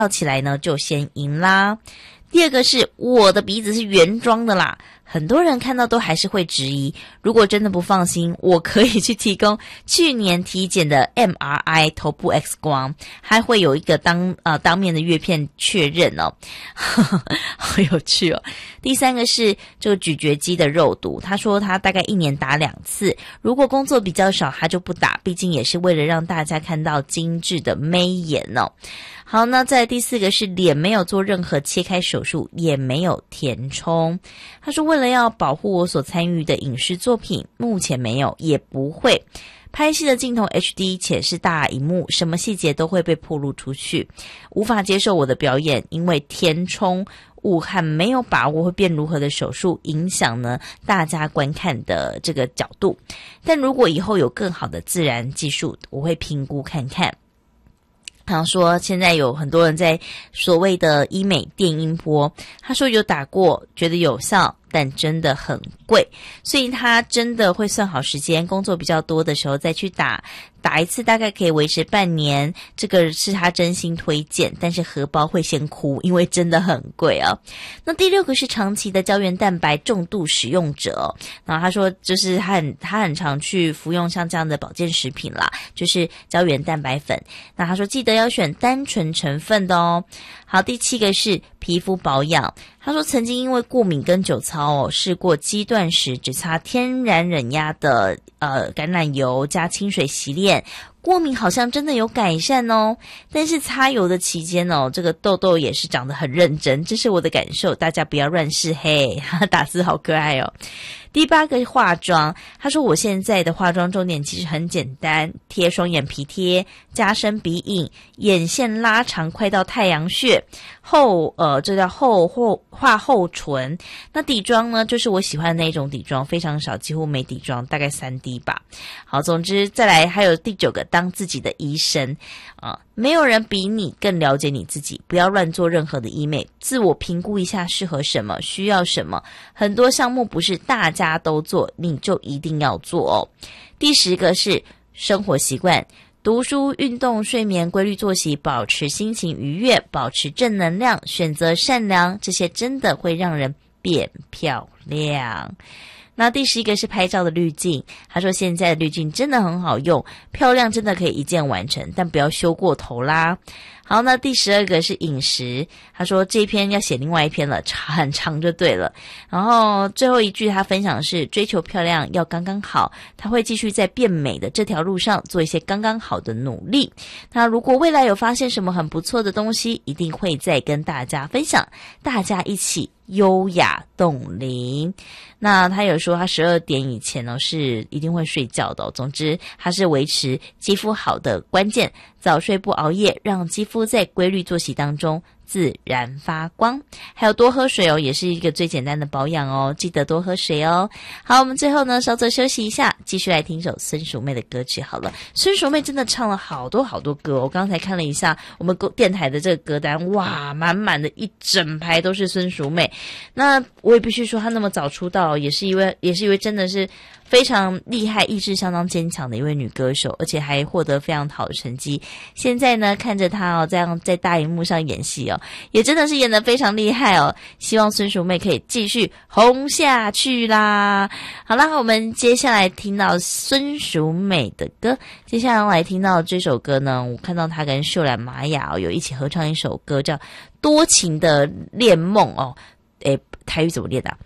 笑起来呢就先赢啦。第二个是我的鼻子是原装的啦，很多人看到都还是会质疑，如果真的不放心，我可以去提供去年体检的 MRI 头部 X 光，还会有一个当面的阅片确认哦。好有趣哦。第三个是这个咀嚼肌的肉毒，他说他大概1年打2次，如果工作比较少他就不打，毕竟也是为了让大家看到精致的眉眼哦。好，那再来第4个是脸没有做任何切开手术，也没有填充。他说为了要保护我所参与的影视作品，目前没有也不会。拍戏的镜头 HD 且是大荧幕，什么细节都会被暴露出去，无法接受我的表演因为填充物和没有把握会变如何的手术影响呢大家观看的这个角度。但如果以后有更好的自然技术，我会评估看看。好像说现在有很多人在所谓的医美电音波，他说有打过觉得有效，但真的很贵，所以他真的会算好时间，工作比较多的时候再去打一次，大概可以维持半年，这个是他真心推荐，但是荷包会先哭，因为真的很贵啊。那第6个是长期的胶原蛋白重度使用者，然后他说就是他很常去服用像这样的保健食品啦，就是胶原蛋白粉，那他说记得要选单纯成分的哦。好，第7个是皮肤保养，他说曾经因为过敏跟酒糟试过肌断食，只擦天然忍压的橄榄油加清水洗脸，过敏好像真的有改善哦。但是擦油的期间这个痘痘也是长得很认真，这是我的感受，大家不要乱试嘿。打字好可爱哦。第8个化妆，他说我现在的化妆重点其实很简单，贴双眼皮贴，加深鼻影，眼线拉长快到太阳穴，这叫画厚唇。那底妆呢，就是我喜欢的那种底妆，非常少，几乎没底妆，大概3滴吧。好，总之再来还有第9个，当自己的医生没有人比你更了解你自己，不要乱做任何的医美，自我评估一下适合什么，需要什么。很多项目不是大家都做，你就一定要做哦。第10个是生活习惯，读书、运动、睡眠、规律作息，保持心情愉悦，保持正能量，选择善良，这些真的会让人变漂亮。那第11个是拍照的滤镜，他说现在的滤镜真的很好用，漂亮真的可以一键完成，但不要修过头啦。好，那第12个是饮食，他说这一篇要写另外一篇了，很长就对了。然后最后一句他分享的是追求漂亮要刚刚好，他会继续在变美的这条路上做一些刚刚好的努力。那如果未来有发现什么很不错的东西，一定会再跟大家分享，大家一起优雅冻龄。那他有说他12点以前是一定会睡觉的总之他是维持肌肤好的关键，早睡不熬夜，让肌肤在规律作息当中自然发光。还有多喝水也是一个最简单的保养记得多喝水哦。好，我们最后呢稍作休息一下，继续来听首孙淑妹的歌曲好了。孙淑妹真的唱了好多好多歌我刚才看了一下我们电台的这个歌单，哇，满满的一整排都是孙淑妹。那我也必须说她那么早出道也是一位真的是非常厉害，意志相当坚强的一位女歌手，而且还获得非常好的成绩。现在呢看着她这样在大荧幕上演戏也真的是演得非常厉害希望孙淑妹可以继续红下去啦。好啦，我们接下来听到孙淑妹的歌，接下来听到这首歌呢，我看到她跟秀兰玛雅有一起合唱一首歌叫多情的恋梦台语怎么念的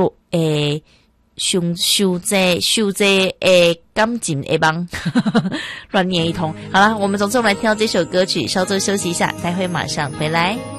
修这感情的梦乱念一通。好啦，我们来听到这首歌曲，稍作休息一下，待会马上回来。